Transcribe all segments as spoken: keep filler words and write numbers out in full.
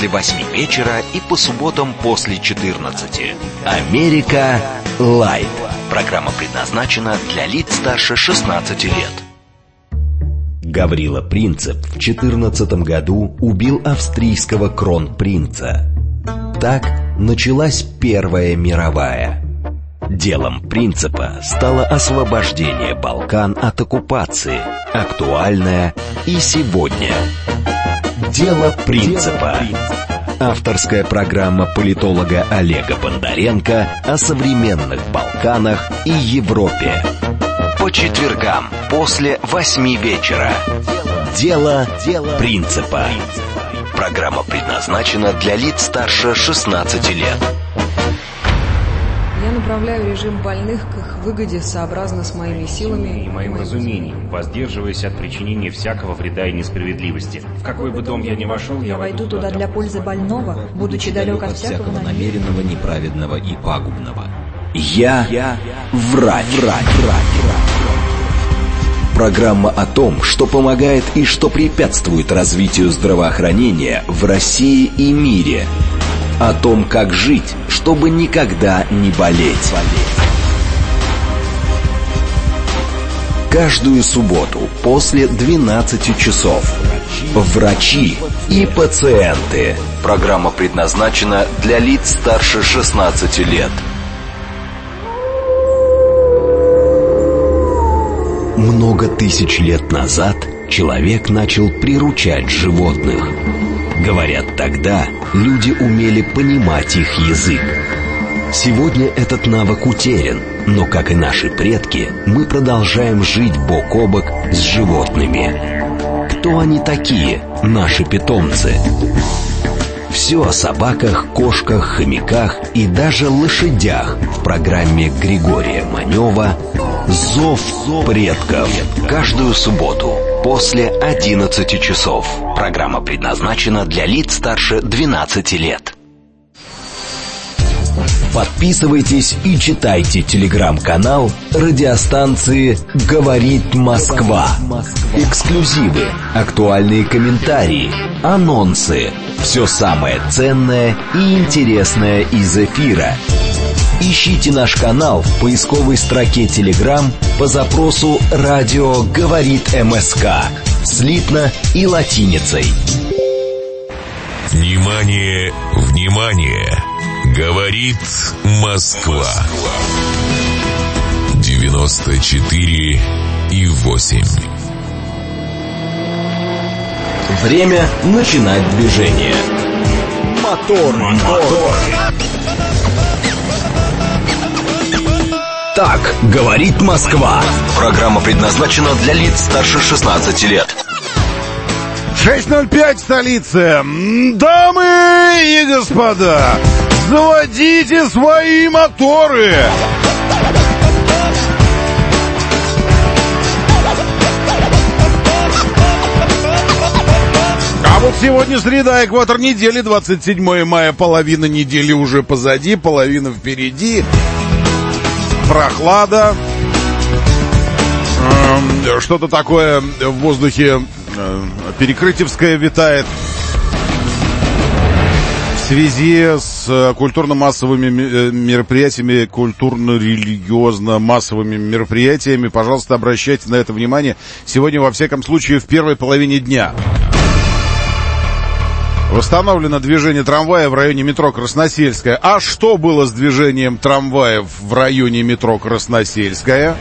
после восьми вечера и по субботам после четырнадцати. Америка Лайт. Программа предназначена для лиц старше шестнадцати лет. Гаврила Принцип в четырнадцатом году убил австрийского кронпринца. Так началась Первая мировая. Делом Принципа стало освобождение Балкан от оккупации, актуальное и сегодня. Дело Принципа. Авторская программа политолога Олега Бондаренко о современных Балканах и Европе. По четвергам после восьми вечера. Дело Принципа. Программа предназначена для лиц старше шестнадцати лет. Я направляю режим больных к их выгоде сообразно с моими силами и моим разумением, воздерживаясь от причинения всякого вреда и несправедливости. В какой бы дом я ни вошел, я войду туда для пользы больного, будучи далек от всякого намеренного, неправедного и пагубного. Я, я врач. врач. Программа о том, что помогает и что препятствует развитию здравоохранения в России и мире. О том, как жить, чтобы никогда не болеть. Каждую субботу после двенадцати часов. Врачи и пациенты. Программа предназначена для лиц старше шестнадцати лет. Много тысяч лет назад человек начал приручать животных. Говорят, тогда люди умели понимать их язык. Сегодня этот навык утерян, но, как и наши предки, мы продолжаем жить бок о бок с животными. Кто они такие, наши питомцы? Все о собаках, кошках, хомяках и даже лошадях в программе Григория Манева «Зов предков». Каждую субботу после одиннадцати часов. Программа предназначена для лиц старше двенадцати лет. Подписывайтесь и читайте телеграм-канал радиостанции «Говорит Москва». Эксклюзивы, актуальные комментарии, анонсы. Все самое ценное и интересное из эфира. Ищите наш канал в поисковой строке Telegram по запросу «Радио говорит МСК» слитно и латиницей. Внимание, внимание! Говорит Москва. девяносто четыре и восемь. Время начинать движение. Мотор, мотор. Так говорит Москва. Программа предназначена для лиц старше шестнадцати лет. шесть ноль пять, столица. Дамы и господа, заводите свои моторы. А вот сегодня среда, экватор недели, двадцать седьмое мая, половина недели уже позади, половина впереди. Прохлада. Что-то такое в воздухе перекрытьевское витает в связи с культурно-массовыми мероприятиями, культурно-религиозно-массовыми мероприятиями. Пожалуйста, обращайте на это внимание. Сегодня, во всяком случае, в первой половине дня. Восстановлено движение трамвая в районе метро Красносельская. А что было с движением трамваев в районе метро Красносельская?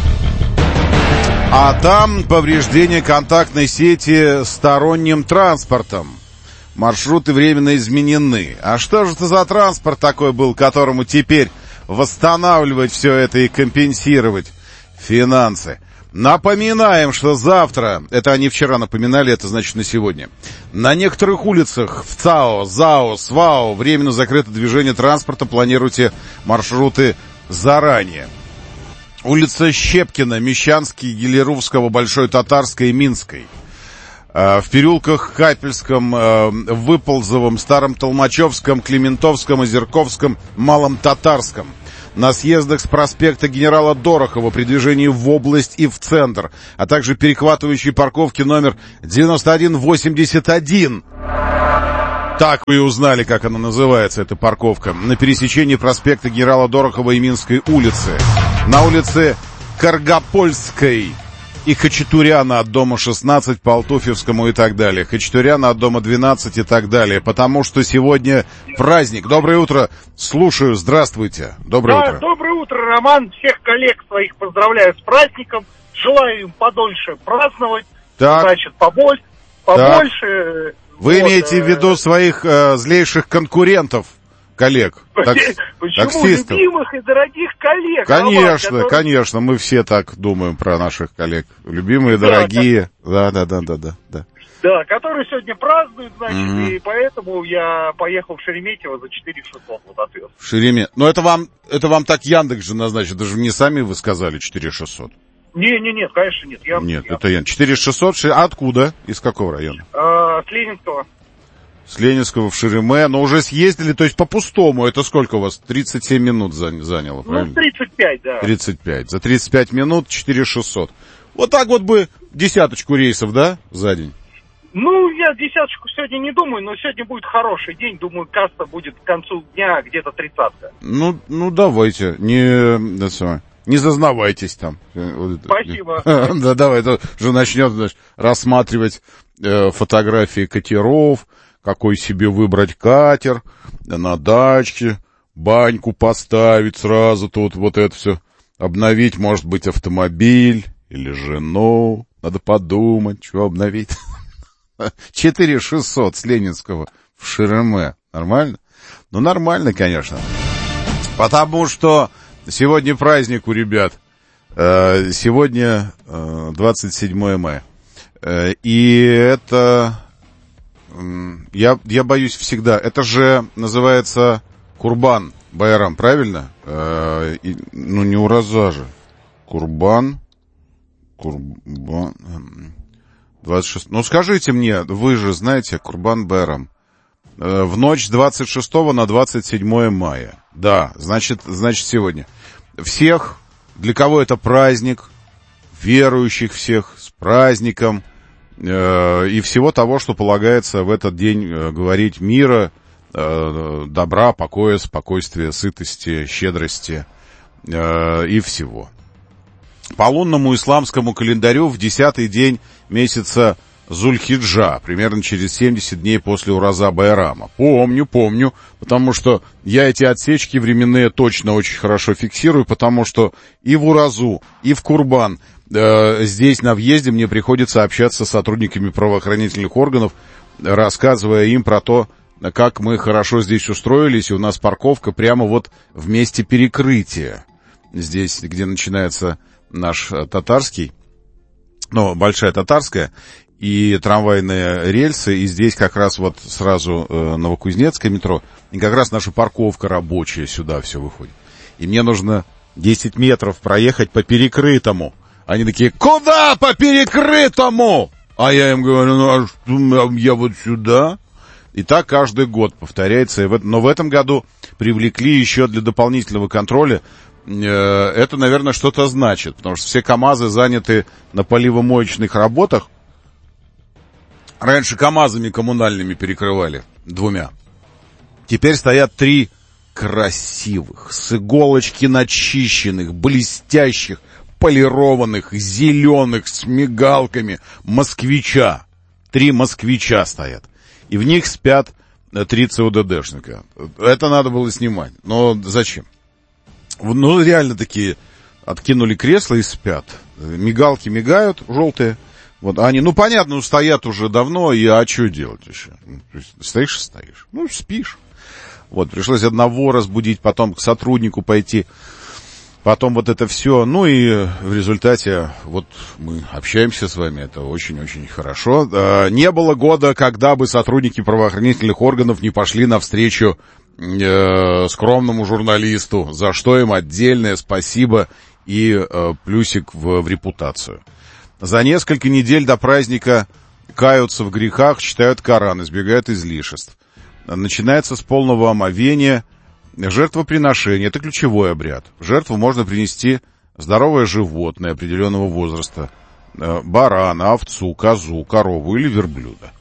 А там повреждение контактной сети сторонним транспортом. Маршруты временно изменены. А что же это за транспорт такой был, которому теперь восстанавливать все это и компенсировать финансы? Напоминаем, что завтра, это они вчера напоминали, это значит на сегодня, на некоторых улицах в ЦАО, ЗАО, СВАО временно закрыто движение транспорта, планируйте маршруты заранее. Улица Щепкина, Мещанский, Гелеровского, Большой Татарской и Минской. В переулках Капельском, Выползовом, Старом Толмачевском, Клементовском, Озерковском, Малом Татарском. На съездах с проспекта генерала Дорохова при движении в область и в центр, а также перехватывающей парковки номер девяносто один восемьдесят один. Так вы и узнали, как она называется, эта парковка. На пересечении проспекта Генерала Дорохова и Минской улицы. На улице Каргопольской и Хачатуряна от дома шестнадцать по Алтуфьевскому и так далее. Хачатуряна от дома двенадцать и так далее. Потому что сегодня праздник. Доброе утро. Слушаю. Здравствуйте. Доброе да, утро. Доброе утро, Роман. Всех коллег своих поздравляю с праздником. Желаю им подольше праздновать. Так. Значит, побольше. побольше Вы вот, имеете э... в виду своих э, злейших конкурентов, коллег? Такс... Почему? Таксистов? Любимых и дорогих коллег. Конечно, Роман, которые... конечно, мы все так думаем про наших коллег. Любимые, да, дорогие. Да, да, да, да, да, да. Да, которые сегодня празднуют, значит, Mm-hmm. и поэтому я поехал в Шереметьево за четыре тысячи шестьсот вот отвез. В Шереметьево. Но это вам, это вам так Яндекс же назначит, это же не сами вы сказали четыре тысячи шестьсот. Не, не, нет, конечно, нет. Я, Нет, я... это Яндекс. четыре тысячи шестьсот, а откуда? Из какого района? А, с Ленинского. С Ленинского в Шереме, но уже съездили, то есть по пустому, это сколько у вас? тридцать семь минут заняло, правильно? Ну, тридцать пять, да. тридцать пять. За тридцать пять минут четыре тысячи шестьсот. Вот так вот бы десяточку рейсов, да, за день? Ну, я десяточку сегодня не думаю, но сегодня будет хороший день. Думаю, касса будет к концу дня где-то тридцатка. Ну, ну давайте, не, да, самое, не зазнавайтесь там. Спасибо. Да, давай, это же начнет, значит, рассматривать э, фотографии катеров, какой себе выбрать катер, на дачке, баньку поставить сразу тут, вот это все, обновить, может быть, автомобиль или жену, надо подумать, что обновить. четыре тысячи шестьсот с Ленинского в Шереме. Нормально? Ну, нормально, конечно. Потому что сегодня праздник у ребят. Сегодня двадцать седьмое мая. И это... Я, я боюсь всегда. Это же называется Курбан Байрам, правильно? И, ну, не ураза же. Курбан... Курбан... двадцать шестого. Ну, скажите мне, вы же знаете, Курбан Байрам. В ночь с двадцать шестого на двадцать седьмое мая. Да, значит, значит сегодня. Всех, для кого это праздник, верующих всех с праздником, э, и всего того, что полагается в этот день э, говорить мира, э, добра, покоя, спокойствия, сытости, щедрости э, и всего. По лунному исламскому календарю в десятый день месяца Зуль-Хиджа, примерно через семьдесят дней после Ураза Байрама. Помню, помню, потому что я эти отсечки временные точно очень хорошо фиксирую, потому что и в Уразу, и в Курбан э, здесь на въезде мне приходится общаться с сотрудниками правоохранительных органов, рассказывая им про то, как мы хорошо здесь устроились, и у нас парковка прямо вот в месте перекрытия. Здесь, где начинается наш татарский, ну, Большая Татарская, и трамвайные рельсы, и здесь как раз вот сразу э, Новокузнецкое метро, и как раз наша парковка рабочая сюда все выходит. И мне нужно десять метров проехать по перекрытому. Они такие: куда по перекрытому? А я им говорю: ну, а что, я вот сюда. И так каждый год повторяется. И в, но в этом году привлекли еще для дополнительного контроля. Это, наверное, что-то значит, потому что все КАМАЗы заняты на поливомоечных работах. Раньше КАМАЗами коммунальными перекрывали, двумя. Теперь стоят три красивых, с иголочки начищенных, блестящих, полированных, зеленых, с мигалками москвича. Три москвича стоят. И в них спят три ЦУДДшника. Это надо было снимать. Но зачем? Ну, реально такие откинули кресла и спят. Мигалки мигают, желтые. Вот они, ну, понятно, стоят уже давно, и а что делать еще? Стоишь и стоишь. Ну, спишь. Вот, пришлось одного разбудить, потом к сотруднику пойти. Потом вот это все. Ну, и в результате вот мы общаемся с вами. Это очень-очень хорошо. Не было года, когда бы сотрудники правоохранительных органов не пошли навстречу э, скромному журналисту, за что им отдельное спасибо и э, плюсик в, в репутацию. За несколько недель до праздника каются в грехах, читают Коран, избегают излишеств. Начинается с полного омовения. Жертвоприношение — это ключевой обряд. В жертву можно принести здоровое животное определенного возраста. Барана, овцу, козу, корову или верблюда.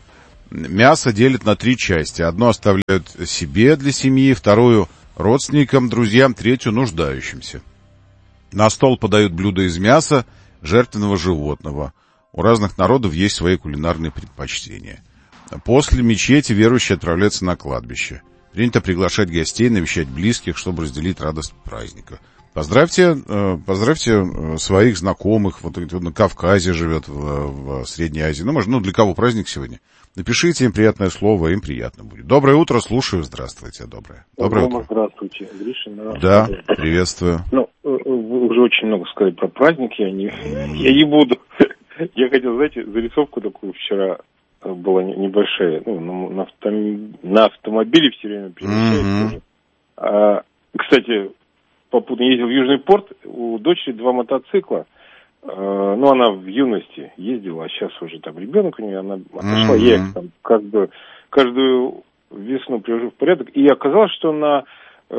мясо делят на три части. Одно оставляют себе для семьи, вторую родственникам, друзьям, третью нуждающимся. На стол подают блюда из мяса жертвенного животного. У разных народов есть свои кулинарные предпочтения. После мечети верующие отправляются на кладбище. Принято приглашать гостей, навещать близких, чтобы разделить радость праздника. Поздравьте, поздравьте своих знакомых, вот кто на Кавказе живет, в, в Средней Азии. Ну, может, ну, для кого праздник сегодня? Напишите им приятное слово, им приятно будет. Доброе утро, слушаю, здравствуйте, доброе. Доброе утро. Здравствуйте, Гриша. Да, приветствую. Ну, вы уже очень много сказали про праздник, я не, я не буду. Я хотел, знаете, зарисовку такую вчера была небольшая, ну, на, на, авто, на автомобиле все время перемещаюсь. Mm-hmm. А, кстати, попутно ездил в Южный порт, у дочери два мотоцикла. А, ну, она в юности ездила, а сейчас уже там ребенок у нее, она отошла, mm-hmm. я их там каждую, каждую весну привожу в порядок. И оказалось, что на э,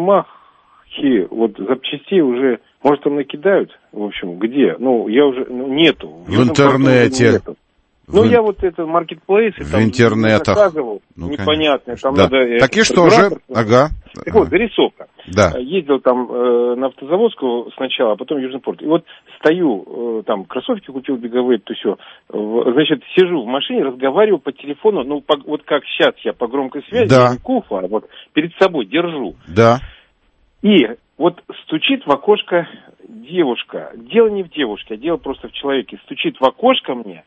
Ямахе вот запчастей уже, может, там накидают, в общем, где? Ну, я уже, ну, нету. В, в интернете. Нету. Ну, в... я вот это маркетплейсы в там интернетах. Заказывал, ну, непонятно. Там да. надо, так и что же? Ага. Так вот, зарисовка. Да. Ездил там э, на Автозаводскую сначала, а потом в Южный порт. И вот стою, э, там кроссовки купил беговые, то все. Э, значит, сижу в машине, разговариваю по телефону, ну, по, вот как сейчас я по громкой связи, да. не куфа, а вот перед собой держу. Да. И вот стучит в окошко девушка. Дело не в девушке, а дело просто в человеке. Стучит в окошко мне.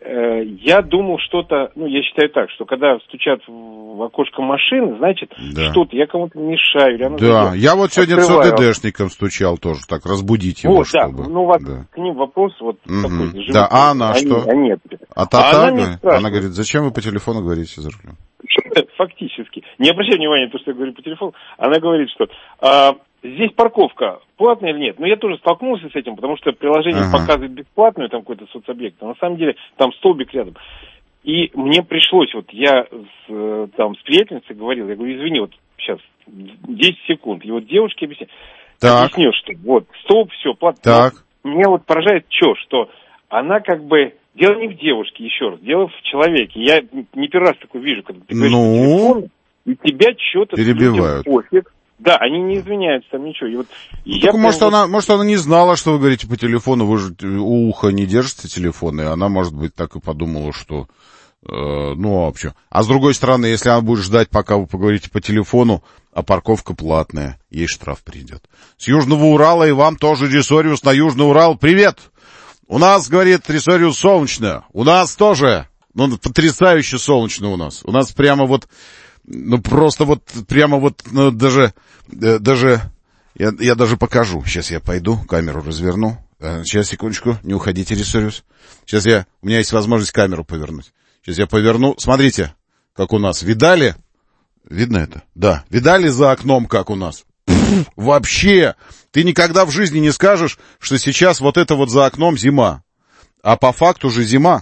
Я думал что-то, ну, я считаю так, что когда стучат в окошко машины, значит, да. что-то, я кому-то мешаю. Или она да, я вот сегодня ЦГДшникам стучал тоже, так, разбудить его, вот, чтобы... да, ну, вот да. к ним вопрос вот угу. такой. Живут, да, а она они, что? Они, а та а та, она, она говорит, зачем вы по телефону говорите за рулем? Фактически. Не обращай внимания на то, что я говорю по телефону. Она говорит, что... А, здесь парковка платная или нет? Но я тоже столкнулся с этим, потому что приложение ага. показывает бесплатную, там какой-то соцобъект, а на самом деле там столбик рядом. И мне пришлось, вот я с, там с приятельницей говорил, я говорю, извини, вот сейчас десять секунд. И вот девушке объясняю, объясню, что вот столб, все, платно. Так. Меня вот поражает что, что она как бы... Дело не в девушке, еще раз, дело в человеке. Я не первый раз такое вижу, когда ты говоришь ну... по телефону, и тебя что-то... Перебивают. Пофиг. Да, они не извиняются, там ничего. И вот, и ну, я может, прям... она, может, она не знала, что вы говорите по телефону, вы же у уха не держите телефон, и она, может быть, так и подумала, что... Э, ну, а вообще. А с другой стороны, если она будет ждать, пока вы поговорите по телефону, а парковка платная, ей штраф придет. С Южного Урала и вам тоже Ресориус на Южный Урал. Привет! У нас, говорит Ресориус, солнечно. У нас тоже. Ну, потрясающе солнечно у нас. У нас прямо вот... Ну, просто вот, прямо вот, ну, даже, э, даже, я, я даже покажу. Сейчас я пойду, камеру разверну. Э, сейчас, секундочку, не уходите, Ресориус. Сейчас я, у меня есть возможность камеру повернуть. Сейчас я поверну. Смотрите, как у нас. Видали? Видно это? Да. Видали за окном, как у нас? Пфф, вообще! Ты никогда в жизни не скажешь, что сейчас вот это вот за окном зима. А по факту же зима.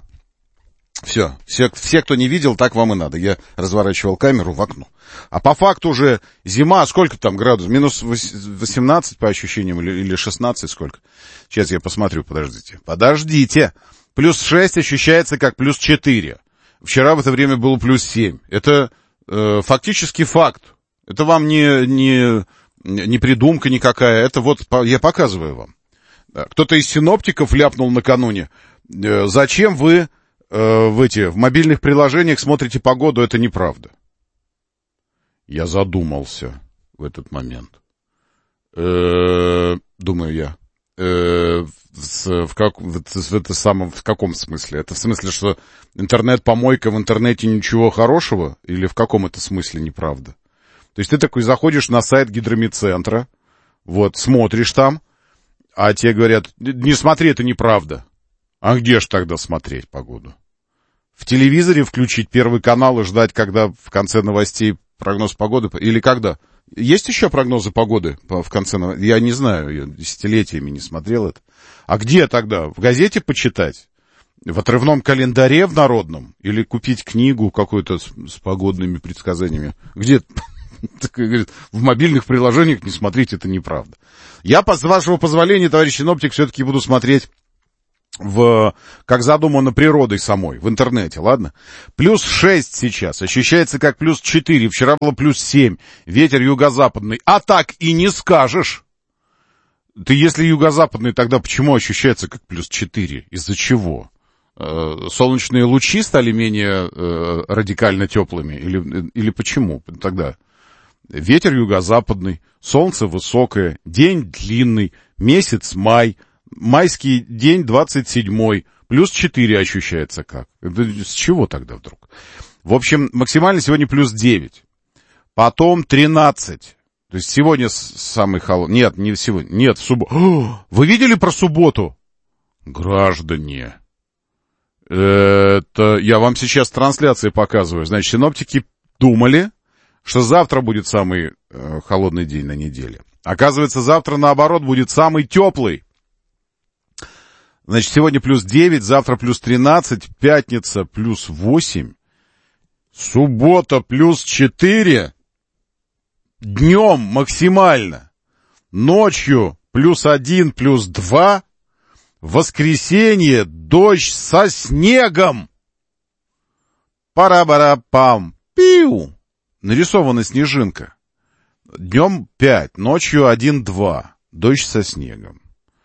Все, все, все, кто не видел, так вам и надо. Я разворачивал камеру в окно. А по факту уже зима, сколько там градусов? Минус восемнадцать по ощущениям или, или шестнадцать, сколько? Сейчас я посмотрю, подождите. Подождите. Плюс шесть ощущается как плюс четыре. Вчера в это время было плюс семь. Это э, фактически факт. Это вам не, не, не придумка никакая. Это вот я показываю вам. Кто-то из синоптиков ляпнул накануне. Э, зачем вы... в эти, в мобильных приложениях смотрите погоду, это неправда. Я задумался в этот момент. Э-э, думаю я. Э-э, в, как, в, в, это самом, в каком смысле? Это в смысле, что интернет-помойка в интернете ничего хорошего? Или в каком это смысле неправда? То есть ты такой заходишь на сайт гидромедцентра, вот, смотришь там, а тебе говорят, не смотри, это неправда. А где ж тогда смотреть погоду? В телевизоре включить первый канал и ждать, когда в конце новостей прогноз погоды? Или когда? Есть еще прогнозы погоды в конце новостей? Я не знаю, я десятилетиями не смотрел это. А где тогда? В газете почитать? В отрывном календаре в народном? Или купить книгу какую-то с, с погодными предсказаниями? Где? В мобильных приложениях не смотрите, это неправда. Я, с вашего позволения, товарищ синоптик, все-таки буду смотреть в, как задумано природой самой, в интернете, ладно? Плюс шесть сейчас, ощущается как плюс четыре, вчера было плюс семь, ветер юго-западный, а так и не скажешь. Ты если юго-западный, тогда почему ощущается как плюс четыре? Из-за чего? Солнечные лучи стали менее э, радикально теплыми? Или, или почему тогда? Ветер юго-западный, солнце высокое, день длинный, месяц май, майский день двадцать седьмой, плюс четыре ощущается как? С чего тогда вдруг? В общем, максимально сегодня плюс девять, потом тринадцать. То есть сегодня самый холодный... Нет, не сегодня, нет, в субботу. Вы видели про субботу? Граждане... Это я вам сейчас трансляции показываю. Значит, синоптики думали, что завтра будет самый э, холодный день на неделе. Оказывается, завтра, наоборот, будет самый теплый. Значит, сегодня плюс девять, завтра плюс тринадцать, пятница плюс восемь, суббота плюс четыре, днем максимально, ночью плюс один, плюс два, воскресенье дождь со снегом. Пара-бара-пам, пиу. Нарисована снежинка. Днем пять, ночью один-два. Дождь со снегом.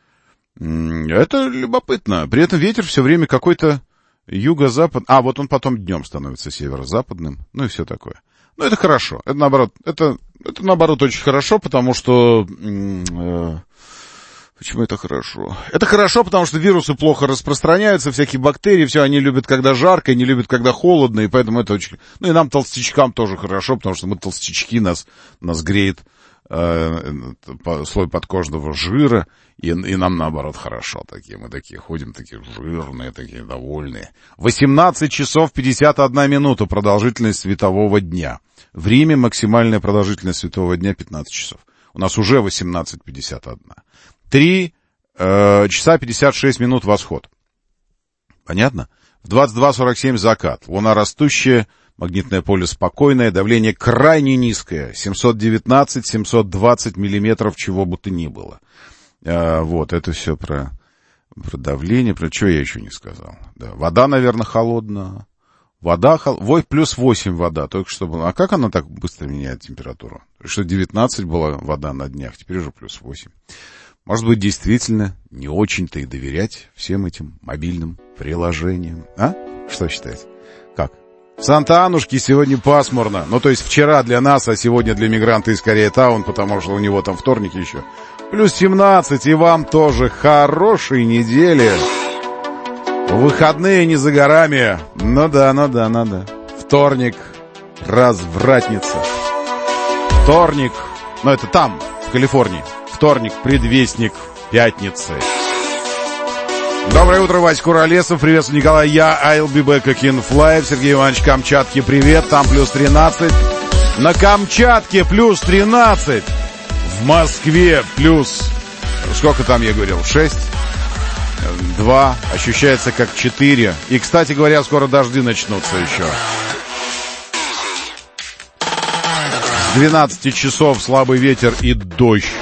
Это любопытно. При этом ветер все время какой-то юго-запад... А, вот он потом днем становится северо-западным. Ну и все такое. Ну, это хорошо. Это наоборот, это, это наоборот очень хорошо, потому что... Э, почему это хорошо? Это хорошо, потому что вирусы плохо распространяются, всякие бактерии, все, они любят, когда жарко, не любят, когда холодно, и поэтому это очень... Ну, и нам, толстячкам, тоже хорошо, потому что мы толстячки, нас, нас греет э, слой подкожного жира, и, и нам, наоборот, хорошо такие. Мы такие ходим, такие жирные, такие довольные. восемнадцать часов пятьдесят одна минута продолжительность светового дня. В Риме максимальная продолжительность светового дня пятнадцать часов. У нас уже восемнадцать пятьдесят один. Три э, часа пятьдесят шесть минут восход. Понятно? В двадцать два сорок семь закат. Луна растущая, магнитное поле спокойное, давление крайне низкое. семьсот девятнадцать - семьсот двадцать миллиметров, чего бы то ни было. Э, вот, это все про, про давление, про что я еще не сказал. Да. Вода, наверное, холодная. Вода, хол... Ой, плюс восемь вода, только что было. А как она так быстро меняет температуру? Что девятнадцать была вода на днях, теперь уже плюс восемь. Может быть, действительно, не очень-то и доверять всем этим мобильным приложениям. А? Что считаете? Как? В Санта-Анушке сегодня пасмурно. Ну, то есть вчера для нас, а сегодня для мигранта из Кореятаун, потому что у него там вторник еще. Плюс семнадцать, и вам тоже хорошей недели. Выходные не за горами. Ну да, ну да, ну да. Вторник. Развратница. Вторник. Ну, это там, в Калифорнии. Вторник, предвестник пятницы. Доброе утро, Вася Куролесов. Приветствую, Николай. Я, I'll be back again fly. Сергей Иванович, Камчатке, привет. Там плюс тринадцать. На Камчатке плюс тринадцать. В Москве плюс... Сколько там я говорил? шесть? два. Ощущается как четыре. И, кстати говоря, скоро дожди начнутся еще. С двенадцати часов слабый ветер и дождь.